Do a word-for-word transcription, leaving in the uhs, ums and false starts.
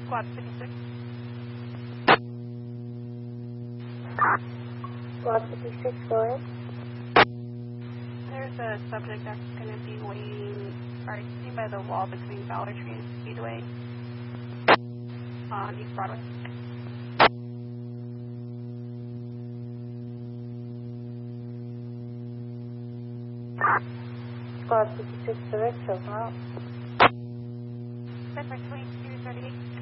Squad fifty-six. Squad fifty-six, go ahead. There's a subject that's going to be waiting right by the wall between Valor Tree and Speedway on East Broadway. Squad fifty-six, direct, show, come out. That's my twenty-two thirty-eight.